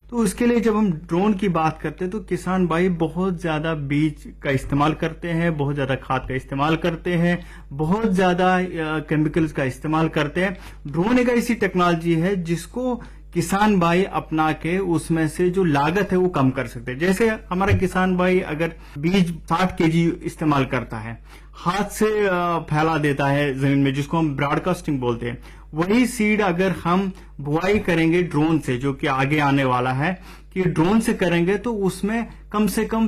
तो उसके लिए जब हम ड्रोन की बात करते हैं तो किसान भाई बहुत ज्यादा बीज का इस्तेमाल करते हैं, बहुत ज्यादा खाद का इस्तेमाल करते हैं, बहुत ज्यादा केमिकल्स का इस्तेमाल करते हैं। ड्रोन एक ऐसी टेक्नोलॉजी है जिसको किसान भाई अपना के उसमें से जो लागत है वो कम कर सकते हैं। जैसे हमारा किसान भाई अगर बीज 60 केजी इस्तेमाल करता है, हाथ से फैला देता है जमीन में, जिसको हम ब्रॉडकास्टिंग बोलते हैं, वही सीड अगर हम बुआई करेंगे ड्रोन से, जो कि आगे आने वाला है कि ड्रोन से करेंगे, तो उसमें कम से कम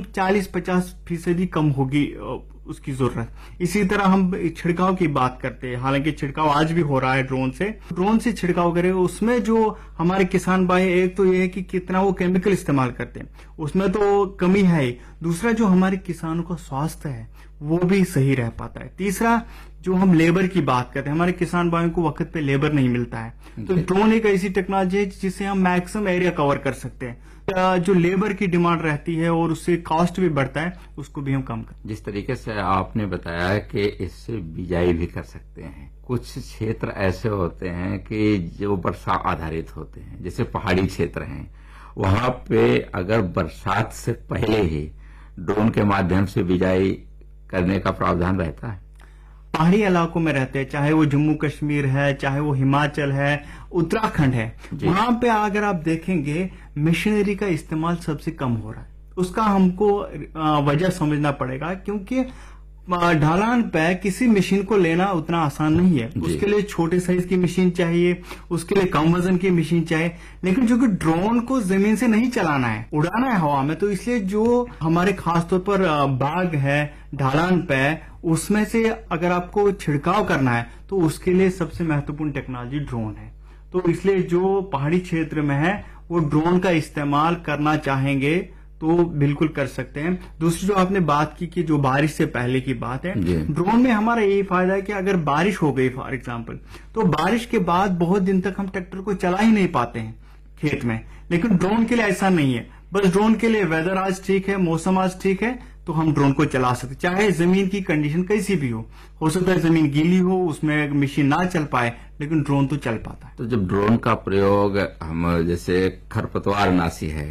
40-50% कम होगी उसकी जरूरत। इसी तरह हम छिड़काव की बात करते हैं, हालांकि छिड़काव आज भी हो रहा है ड्रोन से छिड़काव करें, उसमें जो हमारे किसान भाई, एक तो ये है कि कितना वो केमिकल इस्तेमाल करते हैं, उसमें तो कमी है ही। दूसरा, जो हमारे किसानों का स्वास्थ्य है वो भी सही रह पाता है। तीसरा, जो हम लेबर की बात करते हैं, हमारे किसान भाइयों को वक्त पे लेबर नहीं मिलता है, तो ड्रोन एक ऐसी टेक्नोलॉजी है जिससे हम मैक्सिमम एरिया कवर कर सकते हैं। जो लेबर की डिमांड रहती है और उससे कॉस्ट भी बढ़ता है, उसको भी हम कम कर। जिस तरीके से आपने बताया कि इससे बिजाई भी कर सकते हैं, कुछ क्षेत्र ऐसे होते हैं कि जो वर्षा आधारित होते हैं, जैसे पहाड़ी क्षेत्र हैं, वहां पे अगर बरसात से पहले ही ड्रोन के माध्यम से बिजाई करने का प्रावधान रहता है। पहाड़ी इलाकों में रहते हैं, चाहे वो जम्मू कश्मीर है, चाहे वो हिमाचल है, उत्तराखंड है, वहां पे अगर आप देखेंगे मशीनरी का इस्तेमाल सबसे कम हो रहा है। उसका हमको वजह समझना पड़ेगा, क्योंकि ढलान पे किसी मशीन को लेना उतना आसान नहीं है। उसके लिए छोटे साइज की मशीन चाहिए, उसके लिए कम वजन की मशीन चाहिए। लेकिन जो कि ड्रोन को जमीन से नहीं चलाना है, उड़ाना है हवा में, तो इसलिए जो हमारे खासतौर पर बाग है ढलान पे, उसमें से अगर आपको छिड़काव करना है तो उसके लिए सबसे महत्वपूर्ण टेक्नोलॉजी ड्रोन है। तो इसलिए जो पहाड़ी क्षेत्र में है वो ड्रोन का इस्तेमाल करना चाहेंगे तो बिल्कुल कर सकते हैं। दूसरी जो आपने बात की कि जो बारिश से पहले की बात है, ड्रोन में हमारा यही फायदा है कि अगर बारिश हो गई फॉर एग्जांपल, तो बारिश के बाद बहुत दिन तक हम ट्रैक्टर को चला ही नहीं पाते हैं खेत में। लेकिन ड्रोन के लिए ऐसा नहीं है। बस ड्रोन के लिए वेदर आज ठीक है, मौसम आज ठीक है, तो हम ड्रोन को चला सकते, चाहे जमीन की कंडीशन कैसी भी हो सकता है जमीन गीली हो, उसमें मशीन ना चल पाए, लेकिन ड्रोन तो चल पाता है। तो जब ड्रोन का प्रयोग हम जैसे खरपतवार नाशी है,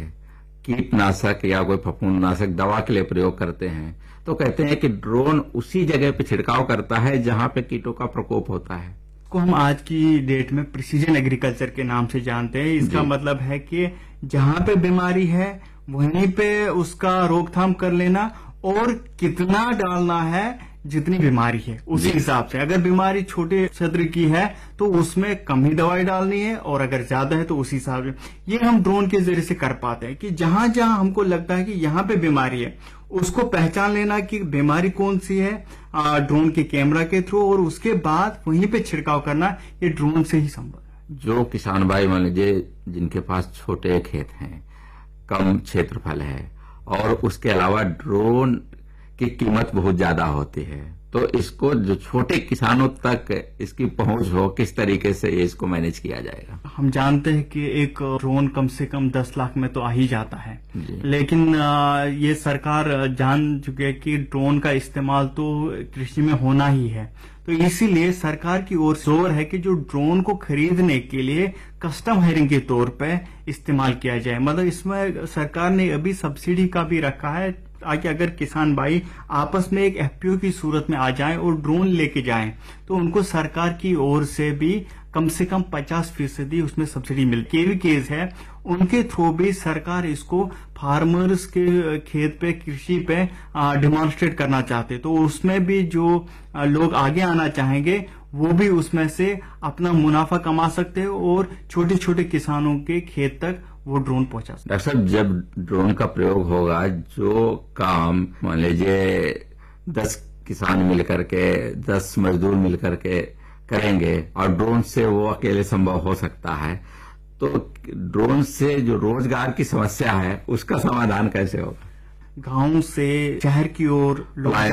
कीटनाशक या कोई फफूंदनाशक दवा के लिए प्रयोग करते हैं, तो कहते हैं कि ड्रोन उसी जगह पे छिड़काव करता है जहां पे कीटों का प्रकोप होता है। को हम आज की डेट में प्रिसीजन एग्रीकल्चर के नाम से जानते हैं। इसका मतलब है कि जहां पे बीमारी है वहीं पे उसका रोकथाम कर लेना, और कितना डालना है जितनी बीमारी है उसी हिसाब से। अगर बीमारी छोटे सत्र की है तो उसमें कम ही दवाई डालनी है, और अगर ज्यादा है तो उसी हिसाब से। ये हम ड्रोन के जरिए से कर पाते हैं कि जहां जहां हमको लगता है कि यहाँ पे बीमारी है, उसको पहचान लेना कि बीमारी कौन सी है ड्रोन के कैमरा के थ्रू, और उसके बाद वहीं पे छिड़काव करना, ये ड्रोन से ही संभव है। जो किसान भाई मान लीजिए जिनके पास छोटे खेत हैं, कम क्षेत्रफल है, और उसके अलावा ड्रोन की कीमत बहुत ज्यादा होती है, तो इसको जो छोटे किसानों तक इसकी पहुंच हो, किस तरीके से इसको मैनेज किया जाएगा? हम जानते हैं कि एक ड्रोन कम से कम 10 लाख में तो आ ही जाता है, लेकिन ये सरकार जान चुकी है कि ड्रोन का इस्तेमाल तो कृषि में होना ही है। तो इसीलिए सरकार की ओर जोर है कि जो ड्रोन को खरीदने के लिए कस्टम हायरिंग के तौर पे इस्तेमाल किया जाए। मतलब इसमें सरकार ने अभी सब्सिडी का भी रखा है, ताकि अगर किसान भाई आपस में एक एफपीओ की सूरत में आ जाएं और ड्रोन लेके जाएं, तो उनको सरकार की ओर से भी कम से कम 50% उसमें सब्सिडी मिलती है। भी केस है उनके थ्रू भी सरकार इसको फार्मर्स के खेत पे, कृषि पे डिमॉन्स्ट्रेट करना चाहते, तो उसमें भी जो लोग आगे आना चाहेंगे वो भी उसमें से अपना मुनाफा कमा सकते हैं और छोटे छोटे किसानों के खेत तक वो ड्रोन पहुंचा सकते। डॉक्टर साहब, जब ड्रोन का प्रयोग होगा, जो काम मान लीजिए 10 किसान मिलकर के, 10 मजदूर मिलकर के करेंगे और ड्रोन से वो अकेले संभव हो सकता है, तो ड्रोन से जो रोजगार की समस्या है उसका समाधान कैसे होगा? गांव से शहर की ओर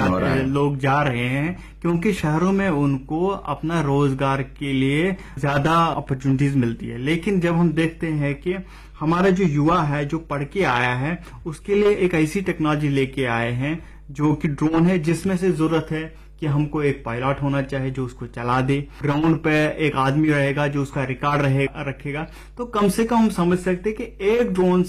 लोग जा रहे हैं, क्योंकि शहरों में उनको अपना रोजगार के लिए ज्यादा अपॉर्चुनिटीज मिलती है। लेकिन जब हम देखते हैं कि हमारा जो युवा है जो पढ़ के आया है, उसके लिए एक ऐसी टेक्नोलॉजी लेके आए हैं जो कि ड्रोन है, जिसमें से जरूरत है कि हमको एक पायलट होना चाहिए जो उसको चला दे, ग्राउंड पे एक आदमी रहेगा जो उसका रिकॉर्ड रखेगा। तो कम से कम हम समझ सकते हैं कि एक ड्रोन